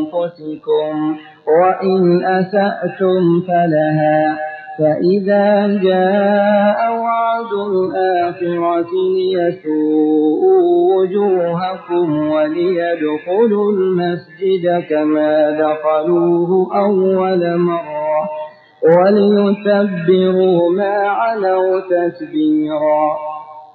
أنفسكم وإن أسأتم فلها فإذا جاء وعد الآخرة ليسوءوا وجوهكم وليدخلوا المسجد كما دخلوه أول مرة وليتبروا ما علوا تتبيرا